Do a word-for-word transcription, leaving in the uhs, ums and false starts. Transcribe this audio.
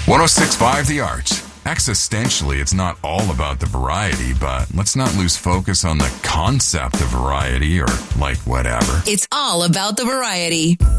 one oh six point five The Arch. Existentially, it's not all about the variety, but let's not lose focus on the concept of variety or, like, whatever. It's all about the variety.